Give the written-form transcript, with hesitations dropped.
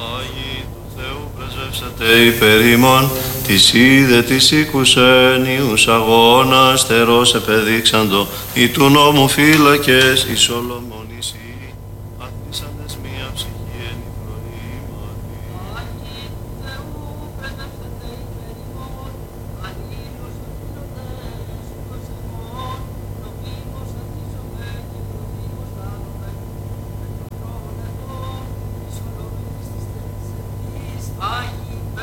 Άγιοι του Θεού πρεσβεύσατε υπέρ ημών, της είδε της οίκουσεν ιούς αγώνα, στερός επεδείξαντο, ή του νόμου φύλακες, εις Σολομών.